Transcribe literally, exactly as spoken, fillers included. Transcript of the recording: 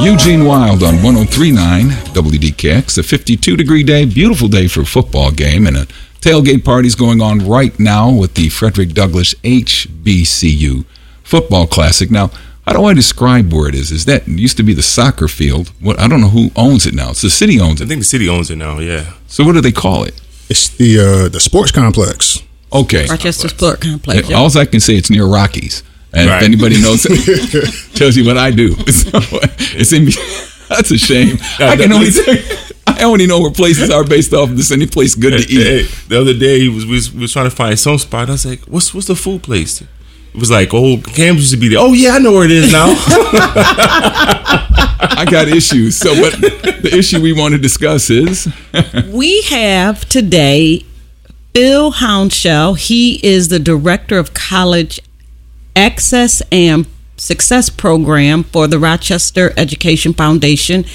Eugene Wild on one oh three point nine W D K X. A fifty-two degree day, beautiful day for a football game, and a tailgate party's going on right now with the Frederick Douglass H B C U Football Classic. Now, how do I describe where it is? Is that it used to be the soccer field? What I don't know who owns it now. It's the city owns it. I think the city owns it now. Yeah. So what do they call it? It's the uh, the sports complex. Okay. Rochester Sport Complex. Yeah. All I can say, it's near Rockies. And right. If anybody knows, tells you what I do. So, it's in, that's a shame. I can only I only know where places are based off of this. Any place good to eat. Hey, the other day, he was, we, was, we was trying to find some spot. I was like, "What's what's the food place?" It was like, "Oh, Cam used to be there." Oh yeah, I know where it is now. I got issues. So, what the issue we want to discuss is we have today Phil Hounshell. He is the director of college Access and Success Program for the Rochester Education Foundation.